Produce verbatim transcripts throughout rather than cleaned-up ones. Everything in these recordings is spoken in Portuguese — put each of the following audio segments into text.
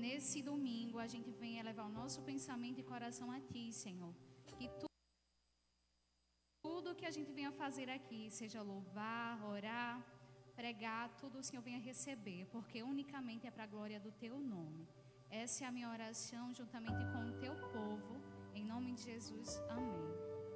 nesse domingo a gente venha levar o nosso pensamento e coração a Ti, Senhor. Que tu, tudo que a gente venha fazer aqui, seja louvar, orar, pregar, tudo o Senhor venha receber, porque unicamente é para a glória do Teu nome. Essa é a minha oração juntamente com o Teu povo, em nome de Jesus, amém.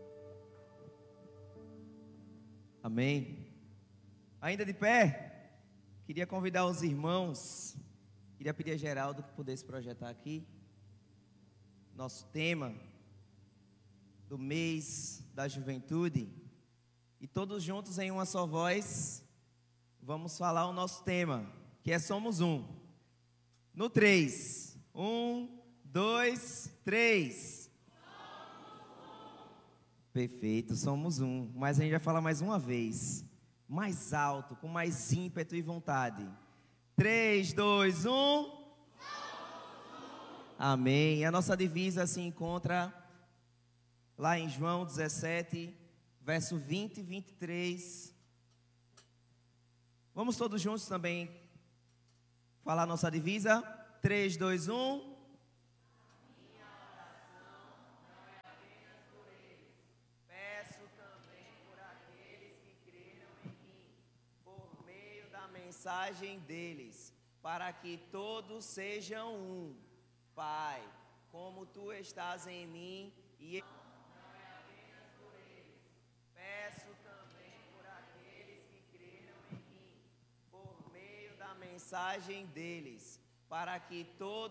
Amém. Ainda de pé, queria convidar os irmãos, queria pedir a Geraldo que pudesse projetar aqui nosso tema do mês da juventude, e todos juntos em uma só voz vamos falar o nosso tema, que é Somos Um. No três, um, dois, três. Perfeito, somos um. Mas a gente vai falar mais uma vez, mais alto, com mais ímpeto e vontade. três, dois, um. Amém. E a nossa divisa se encontra lá em João dezessete, verso vinte e vinte e três. Vamos todos juntos também falar nossa divisa. três, dois, um. Mensagem deles, para que todos sejam um. Pai, como tu estás em mim e eu... Não é apenas por eles. Peço também por aqueles que creram em mim, por meio da mensagem deles, para que todos